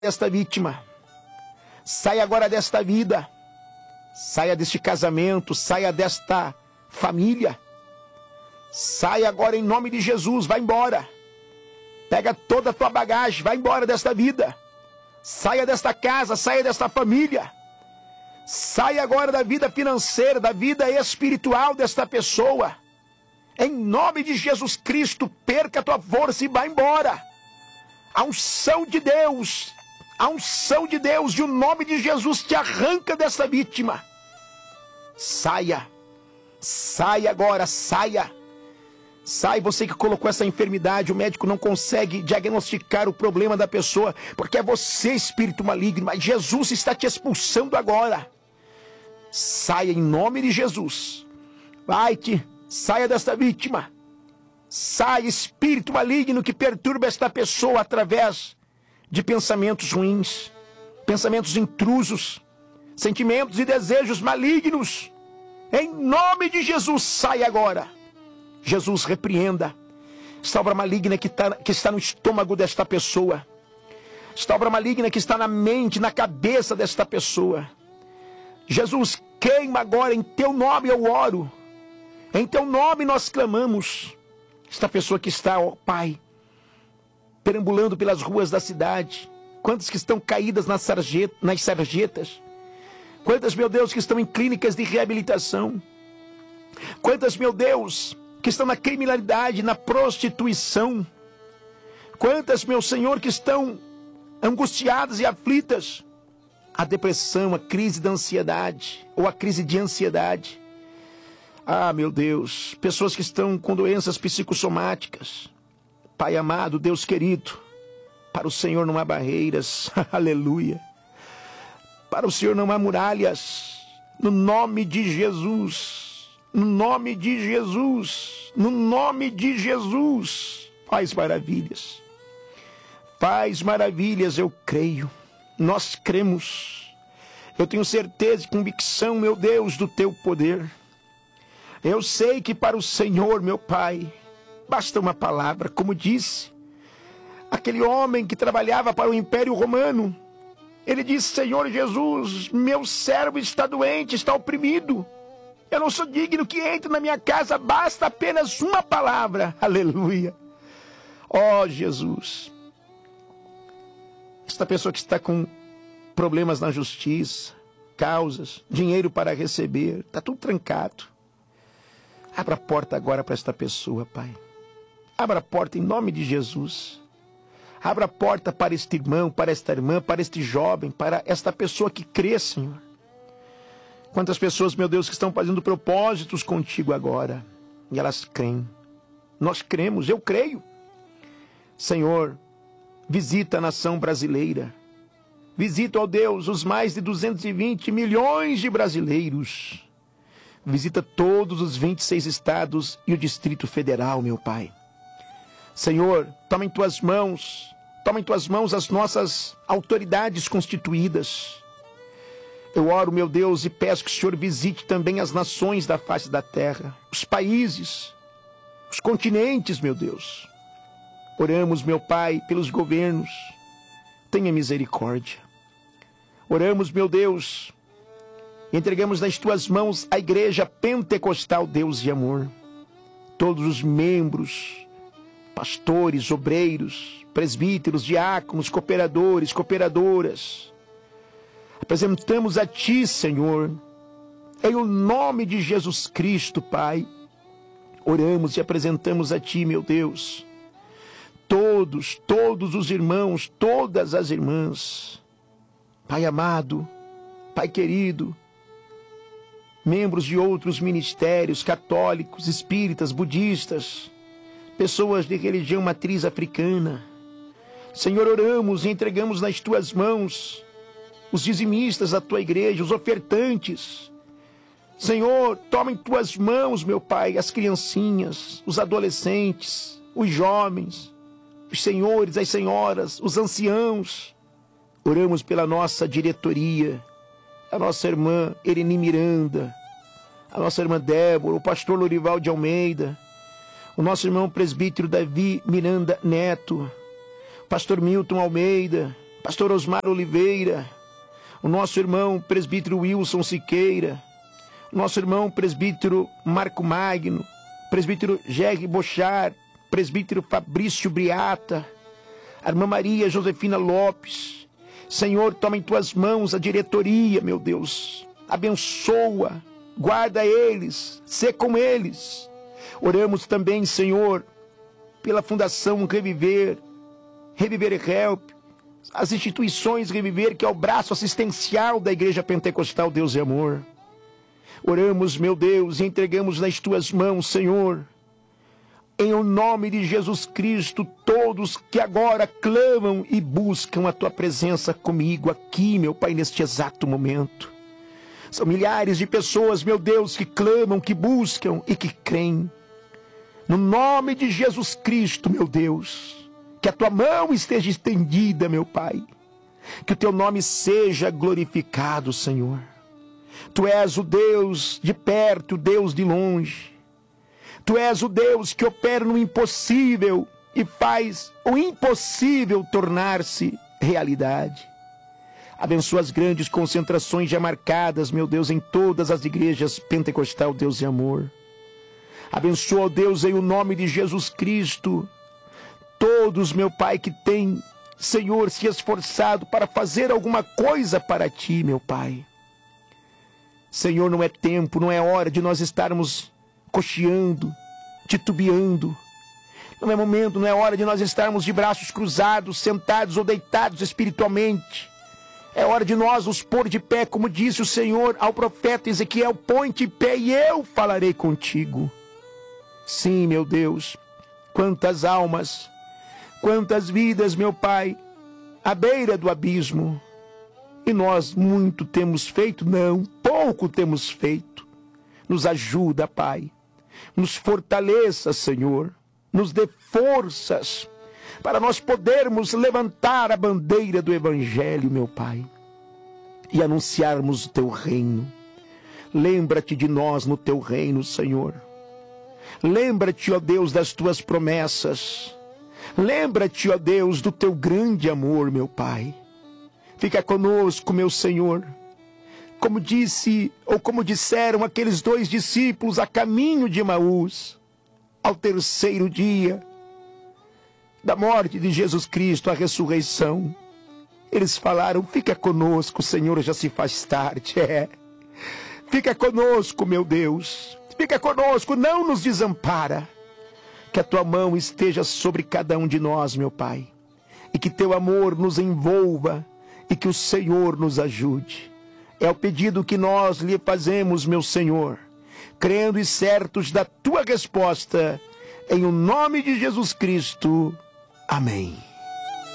desta vítima. Saia agora desta vida. Saia deste casamento. Saia desta família. Saia agora em nome de Jesus. Vai embora. Pega toda a tua bagagem. Vai embora desta vida. Saia desta casa. Saia desta família. Saia agora da vida financeira, da vida espiritual desta pessoa. Em nome de Jesus Cristo, perca a tua força e vá embora. A unção de Deus, e o nome de Jesus te arranca dessa vítima. Saia, saia agora, saia. Sai, você que colocou essa enfermidade, o médico não consegue diagnosticar o problema da pessoa, porque é você, espírito maligno, mas Jesus está te expulsando agora. Saia em nome de Jesus. Vai-te, saia desta vítima. Saia, espírito maligno que perturba esta pessoa através de pensamentos ruins, pensamentos intrusos, sentimentos e desejos malignos. Em nome de Jesus, saia agora. Jesus, repreenda esta obra maligna que está no estômago desta pessoa. Esta obra maligna que está na mente, na cabeça desta pessoa. Jesus, queima agora, em teu nome eu oro. Em teu nome nós clamamos. Esta pessoa que está, ó Pai, perambulando pelas ruas da cidade. Quantas que estão caídas nas sarjetas. Quantas, meu Deus, que estão em clínicas de reabilitação. Quantas, meu Deus, que estão na criminalidade, na prostituição. Quantas, meu Senhor, que estão angustiadas e aflitas. A depressão, a crise da ansiedade, ou a crise de ansiedade. Ah, meu Deus, pessoas que estão com doenças psicossomáticas. Pai amado, Deus querido, para o Senhor não há barreiras, aleluia. Para o Senhor não há muralhas, no nome de Jesus, no nome de Jesus, no nome de Jesus, faz maravilhas. Faz maravilhas, eu creio, nós cremos. Eu tenho certeza e convicção, meu Deus, do teu poder. Eu sei que para o Senhor, meu Pai, basta uma palavra, como disse aquele homem que trabalhava para o Império Romano. Ele disse: Senhor Jesus, meu servo está doente, está oprimido. Eu não sou digno que entre na minha casa, basta apenas uma palavra. Aleluia. Ó Jesus, esta pessoa que está com problemas na justiça, causas, dinheiro para receber, está tudo trancado. Abra a porta agora para esta pessoa, Pai. Abra a porta em nome de Jesus. Abra a porta para este irmão, para esta irmã, para este jovem, para esta pessoa que crê, Senhor. Quantas pessoas, meu Deus, que estão fazendo propósitos contigo agora. E elas creem. Nós cremos, eu creio. Senhor, visita a nação brasileira. Visita, ó Deus, os mais de 220 milhões de brasileiros. Visita todos os 26 estados e o Distrito Federal, meu Pai. Senhor, toma em tuas mãos as nossas autoridades constituídas. Eu oro, meu Deus, e peço que o Senhor visite também as nações da face da terra, os países, os continentes, meu Deus. Oramos, meu Pai, pelos governos. Tenha misericórdia. Oramos, meu Deus, e entregamos nas tuas mãos a igreja pentecostal, Deus e amor. Todos os membros, pastores, obreiros, presbíteros, diáconos, cooperadores, cooperadoras. Apresentamos a ti, Senhor, em o nome de Jesus Cristo, Pai. Oramos e apresentamos a ti, meu Deus, todos os irmãos, todas as irmãs. Pai amado, Pai querido, membros de outros ministérios, católicos, espíritas, budistas, pessoas de religião matriz africana. Senhor, oramos e entregamos nas tuas mãos os dizimistas da tua igreja, os ofertantes. Senhor, toma em tuas mãos, meu Pai, as criancinhas, os adolescentes, os jovens, os senhores, as senhoras, os anciãos. Oramos pela nossa diretoria, a nossa irmã Ereni Miranda, a nossa irmã Débora, o pastor Lorival de Almeida, o nosso irmão presbítero Davi Miranda Neto, pastor Milton Almeida, pastor Osmar Oliveira, o nosso irmão presbítero Wilson Siqueira, o nosso irmão presbítero Marco Magno, presbítero Jerry Bochar, presbítero Fabrício Briata, a irmã Maria Josefina Lopes. Senhor, toma em tuas mãos a diretoria, meu Deus. Abençoa, guarda eles, sê com eles. Oramos também, Senhor, pela Fundação Reviver, Reviver Help, as instituições Reviver, que é o braço assistencial da Igreja Pentecostal Deus e Amor. Oramos, meu Deus, e entregamos nas tuas mãos, Senhor, em o nome de Jesus Cristo, todos que agora clamam e buscam a tua presença comigo aqui, meu Pai, neste exato momento. São milhares de pessoas, meu Deus, que clamam, que buscam e que creem. No nome de Jesus Cristo, meu Deus, que a tua mão esteja estendida, meu Pai. Que o teu nome seja glorificado, Senhor. Tu és o Deus de perto, o Deus de longe. Tu és o Deus que opera no impossível e faz o impossível tornar-se realidade. Abençoa as grandes concentrações já marcadas, meu Deus, em todas as igrejas pentecostal, Deus e Amor. Abençoa, Deus, em o nome de Jesus Cristo, todos, meu Pai, que têm, Senhor, se esforçado para fazer alguma coisa para Ti, meu Pai. Senhor, não é tempo, não é hora de nós estarmos cocheando, titubeando. Não é momento, não é hora de nós estarmos de braços cruzados, sentados ou deitados espiritualmente. É hora de nós nos pôr de pé, como disse o Senhor ao profeta Ezequiel: põe-te em pé e eu falarei contigo. Sim, meu Deus, quantas almas, quantas vidas, meu Pai, à beira do abismo. E nós muito temos feito? Não, pouco temos feito. Nos ajuda, Pai. Nos fortaleça, Senhor. Nos dê forças para nós podermos levantar a bandeira do Evangelho, meu Pai, e anunciarmos o Teu reino. Lembra-te de nós no Teu reino, Senhor. Lembra-te, ó Deus, das Tuas promessas. Lembra-te, ó Deus, do Teu grande amor, meu Pai. Fica conosco, meu Senhor. Como disse, ou como disseram aqueles 2 discípulos a caminho de Emaús, ao terceiro dia da morte de Jesus Cristo, a ressurreição, eles falaram: fica conosco, Senhor, já se faz tarde. Fica conosco, meu Deus, fica conosco, não nos desampara. Que a tua mão esteja sobre cada um de nós, meu Pai, e que teu amor nos envolva, e que o Senhor nos ajude. É o pedido que nós lhe fazemos, meu Senhor, crendo e certos da tua resposta, em o nome de Jesus Cristo. Amém.